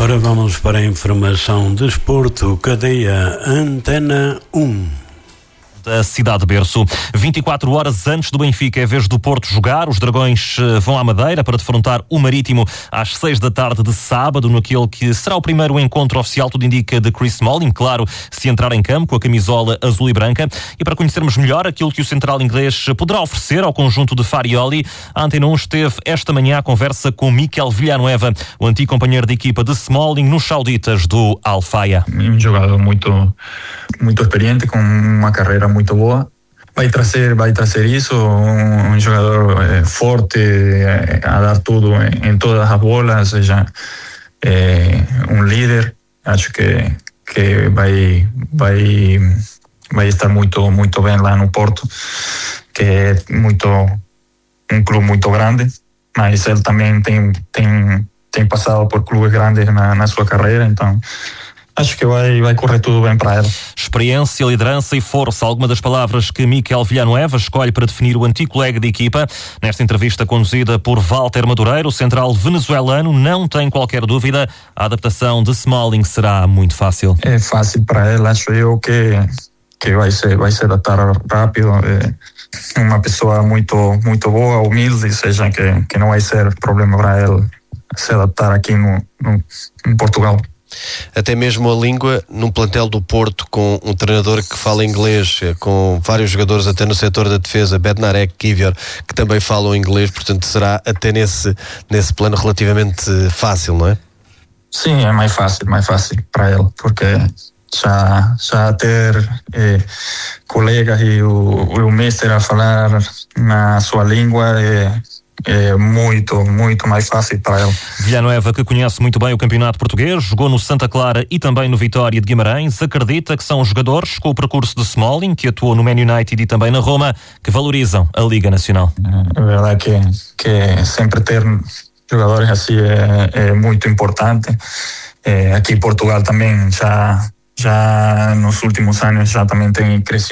Ora, vamos para a informação de desporto, cadeia Antena 1. Da cidade de berço. 24 horas antes do Benfica é vez do Porto jogar. Os Dragões vão à Madeira para defrontar o Marítimo às 6 da tarde de sábado, naquele que será o primeiro encontro oficial, tudo indica, de Chris Smalling, claro, se entrar em campo com a camisola azul e branca. E para conhecermos melhor aquilo que o central inglês poderá oferecer ao conjunto de Farioli, a Antena 1 esteve esta manhã à conversa com Mikel Villanueva, o antigo companheiro de equipa de Smalling nos sauditas do Al Faya. Um jogador muito experiente, com uma carreira muito boa. Vai trazer isso, um jogador forte, a dar tudo em todas as bolas, ou seja, um líder. Acho que vai estar muito bem lá no Porto, que é um clube muito grande, mas ele também tem passado por clubes grandes na sua carreira, então acho que vai correr tudo bem para ele. Experiência, liderança e força, alguma das palavras que Mikel Villanueva escolhe para definir o antigo colega de equipa. Nesta entrevista conduzida por Walter Madureira, o central venezuelano não tem qualquer dúvida, a adaptação de Smalling será muito fácil. É fácil para ele, acho eu que vai se adaptar rápido. É uma pessoa muito boa, humilde, ou seja, que não vai ser problema para ele se adaptar aqui em Portugal. Até mesmo a língua num plantel do Porto, com um treinador que fala inglês, com vários jogadores até no setor da defesa, Bednarek, Kivior, que também falam inglês, portanto será até nesse plano relativamente fácil, não é? Sim, é mais fácil para ele, porque já ter colegas e o mestre a falar na sua língua é muito mais fácil para ele. Villanueva, que conhece muito bem o campeonato português, jogou no Santa Clara e também no Vitória de Guimarães, acredita que são jogadores com o percurso de Smalling, que atuou no Man United e também na Roma, que valorizam a Liga Nacional. É verdade que sempre ter jogadores assim é muito importante. Aqui em Portugal também já nos últimos anos já também tem crescido